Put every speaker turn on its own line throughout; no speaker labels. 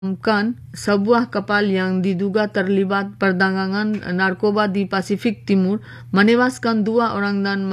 sebuah kapal yang diduga terlibat perdagangan narkoba di Pasifik Timur menewaskan 2 orang dan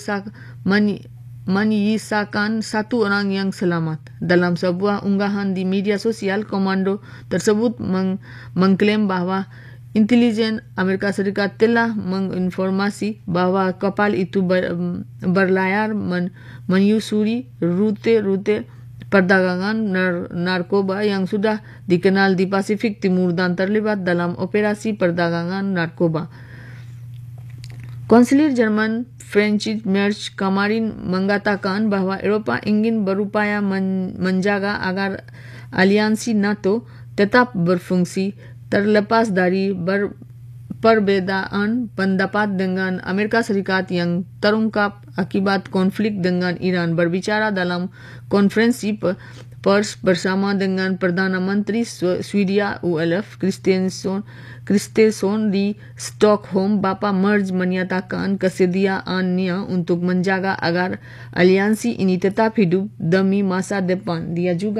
menyisakan 1 orang yang selamat. Dalam sebuah unggahan di media sosial, komando tersebut mengklaim bahwa intelijen Amerika Serikat telah menginformasi bahwa kapal itu berlayar menyusuri rute perdagangan narkoba yang sudah dikenal di Pasifik Timur dan terlibat dalam operasi perdagangan narkoba. Konselir Jerman Friedrich Merz kemarin mengatakan bahwa Eropa ingin berupaya menjaga agar aliansi NATO tetap berfungsi terlepas dari perbedaan pendapat dengan Amerika Serikat yang terungkap akibat konflik dengan Iran. Berbicara dalam konferensi pers bersama dengan Perdana Menteri Swedia Ulf Kristersson di Stockholm, Bapak Merz menyatakan kesediaannya untuk menjaga agar aliansi ini tetap hidup demi masa depan.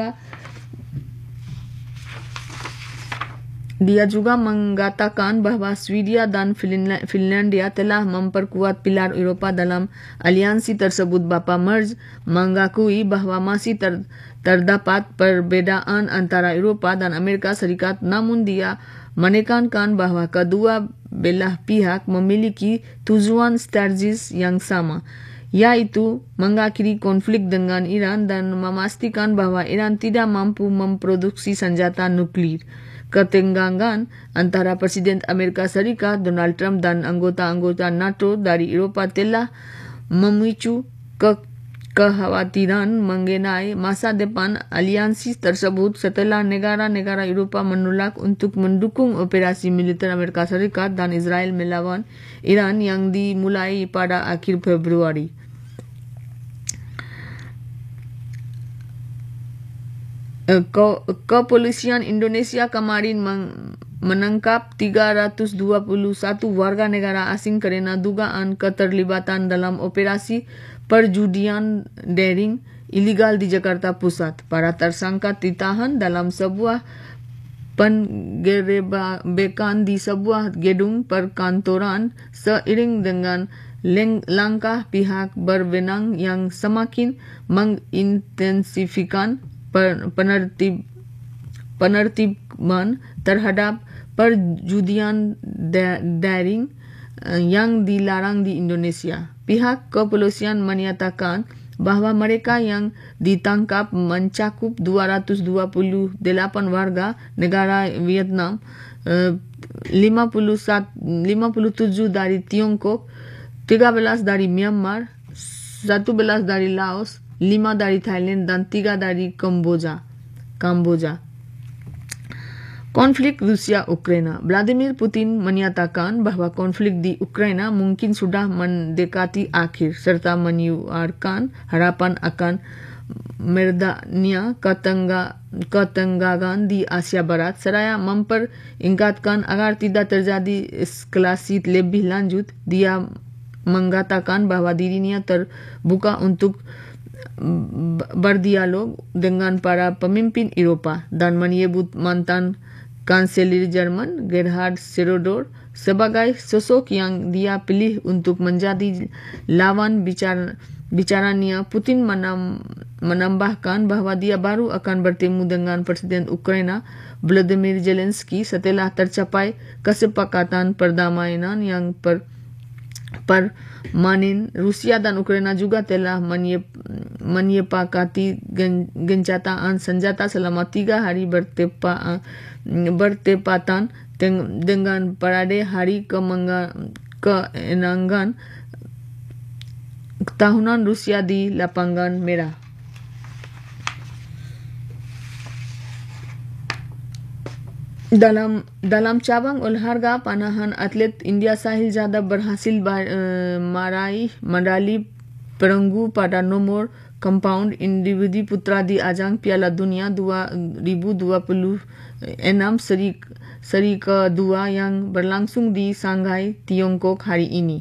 Dia juga mengatakan bahwa Swedia dan Finlandia telah memperkuat pilar Eropa dalam aliansi tersebut. Bapak Merz mengakui bahwa masih terdapat perbedaan antara Eropa dan Amerika Serikat, namun dia menekankan bahwa kedua belah pihak memiliki tujuan strategis yang sama, yaitu mengakhiri konflik dengan Iran dan memastikan bahwa Iran tidak mampu memproduksi senjata nuklir. Ketenggangan antara Presiden Amerika Serikat Donald Trump dan anggota-anggota NATO dari Eropa telah memicu kekhawatiran mengenai masa depan aliansi tersebut setelah negara-negara Eropa menolak untuk mendukung operasi militer Amerika Serikat dan Israel melawan Iran yang dimulai pada akhir Februari. Kepolisian Indonesia kemarin menangkap 321 warga negara asing karena dugaan keterlibatan dalam operasi perjudian daring ilegal di Jakarta Pusat. Para tersangka ditahan dalam sebuah penggerebekan di sebuah gedung perkantoran seiring dengan langkah pihak berwenang yang semakin mengintensifikan penertiban terhadap perjudian daring yang dilarang di Indonesia. Pihak kepolisian menyatakan bahwa mereka yang ditangkap mencakup 228 warga negara Vietnam, 57 dari Tiongkok, 13 dari Myanmar, 11 dari Laos, 5 dari Thailand dan 3 dari Kamboja. Konflik Rusia-Ukraina. Vladimir Putin menyatakan bahwa konflik di Ukraina mungkin sudah mendekati akhir serta menyuarakan harapan akan meredanya ketegangan di Asia Barat seraya memperingatkan agar tidak terjadi eskalasi lebih lanjut. Dia mengatakan bahwa dirinya terbuka untuk berdialog dengan para pemimpin Eropa dan menyebut mantan Kanselir Jerman Gerhard Schröder sebagai sosok yang dia pilih untuk menjadi lawan bicaranya. Putin menambahkan bahwa dia baru akan bertemu dengan Presiden Ukraina Volodymyr Zelensky setelah tercapai kesepakatan perdamaian yang permanen. Rusia dan Ukraina juga telah menyepakati gencatan senjata selama 3 hari bertepatan dengan parade hari keenangan tahunan Rusia di Lapangan Merah. Dalam cabang olahraga panahan, atlet India Sahil Yadav berhasil meraih medali perunggu pada nomor compound individu putra di ajang Piala Dunia 2026 seri kedua yang berlangsung di Shanghai, Tiongkok hari ini.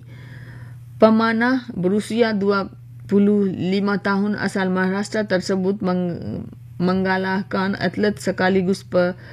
Pemanah berusia 25 tahun asal Maharashtra tersebut mengalahkan atlet sekaligus